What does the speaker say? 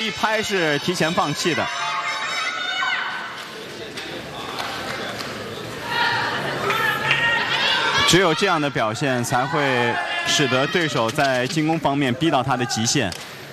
一拍是提前放弃的。只有这样的表现，才会使得对手在进攻方面逼到他的极限。